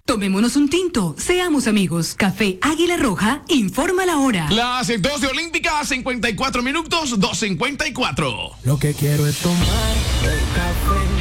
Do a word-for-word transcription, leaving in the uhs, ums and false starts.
Tomémonos un tinto, seamos amigos. Café Águila Roja, informa la hora. Las doce olímpicas, cincuenta y cuatro minutos, dos cincuenta y cuatro. Lo que quiero es tomar el café.